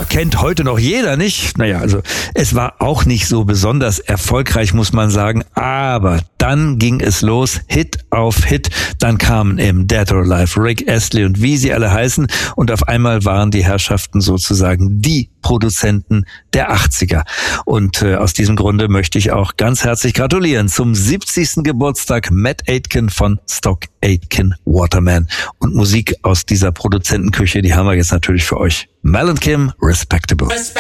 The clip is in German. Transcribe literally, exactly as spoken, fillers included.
Ja, kennt heute noch jeder, nicht? Naja, also es war auch nicht so besonders erfolgreich, muss man sagen, aber dann ging es los, Hit auf Hit, dann kamen eben Dead or Alive, Rick Astley und wie sie alle heißen und auf einmal waren die Herrschaften sozusagen die Produzenten der achtziger. Und äh, aus diesem Grunde möchte ich auch ganz herzlich gratulieren zum siebzigsten Geburtstag Matt Aitken von Stock Aitken Waterman. Und Musik aus dieser Produzentenküche, die haben wir jetzt natürlich für euch. Mel and Kim, Respectable.